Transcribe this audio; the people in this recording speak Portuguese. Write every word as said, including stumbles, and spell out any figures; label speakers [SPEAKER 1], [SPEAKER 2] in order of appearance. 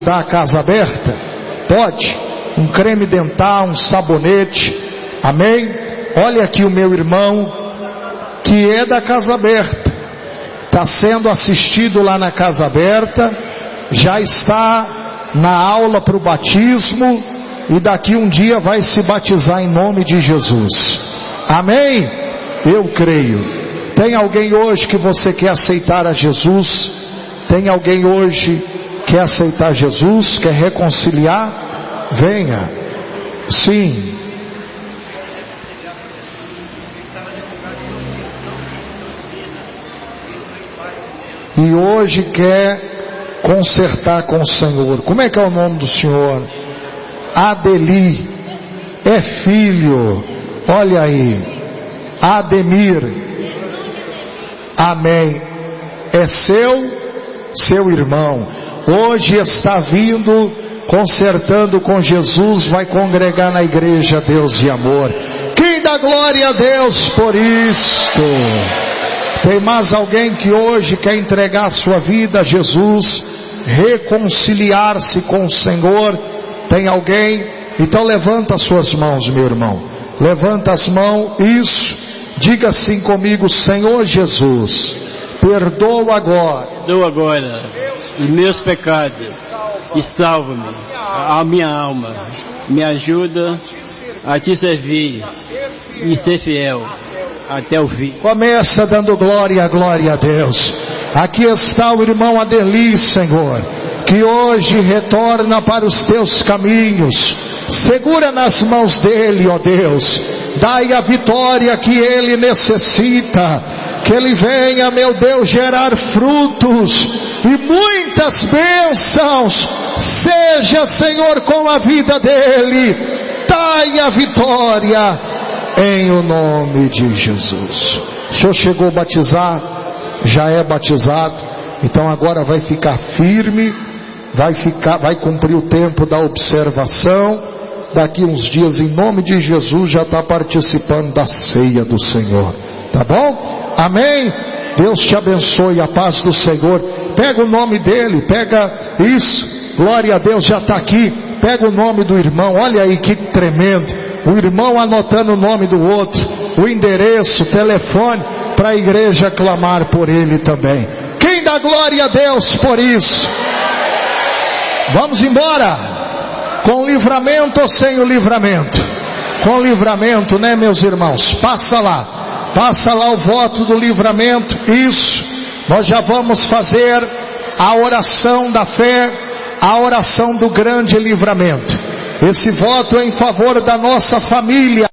[SPEAKER 1] da Casa Aberta? Pode. Um creme dental, um sabonete. Amém? Olha aqui o meu irmão, que é da Casa Aberta. Está sendo assistido lá na Casa Aberta. Já está na aula para o batismo. E daqui um dia vai se batizar em nome de Jesus. Amém? Eu creio. Tem alguém hoje que você quer aceitar a Jesus? Tem alguém hoje que quer aceitar Jesus? Quer reconciliar? Venha. Sim. E hoje quer consertar com o Senhor. Como é que é o nome do senhor? Adeli. É filho. Olha aí. Ademir. Amém. É seu, seu irmão. Hoje está vindo, consertando com Jesus, vai congregar na igreja Deus e Amor. Quem dá glória a Deus por isto? Tem mais alguém que hoje quer entregar sua vida a Jesus, reconciliar-se com o Senhor? Tem alguém? Então levanta as suas mãos, meu irmão. Levanta as mãos, isso. Diga assim comigo: Senhor Jesus, perdoa agora.
[SPEAKER 2] Perdoa agora os meus pecados e salva-me, a minha alma. Me ajuda a te servir e ser fiel até o fim.
[SPEAKER 1] Começa dando glória, glória a Deus. Aqui está o irmão Adeli, Senhor, que hoje retorna para os teus caminhos. Segura nas mãos dele, ó Deus. Dai a vitória que ele necessita. Que ele venha, meu Deus, gerar frutos e muitas bênçãos. Seja, Senhor, com a vida dele. Dai a vitória em o nome de Jesus. O senhor chegou a batizar, já é batizado, então agora vai ficar firme, vai ficar, vai cumprir o tempo da observação. Daqui uns dias, em nome de Jesus, já está participando da ceia do Senhor. Tá bom? Amém? Deus te abençoe, a paz do Senhor. Pega o nome dele, pega isso. Glória a Deus, já está aqui. Pega o nome do irmão, olha aí que tremendo. O irmão anotando o nome do outro, o endereço, o telefone, para a igreja clamar por ele também. Quem dá glória a Deus por isso? Vamos embora. Com livramento ou sem o livramento? Com livramento, né, meus irmãos? Passa lá. Passa lá o voto do livramento. Isso. Nós já vamos fazer a oração da fé, a oração do grande livramento. Esse voto é em favor da nossa família.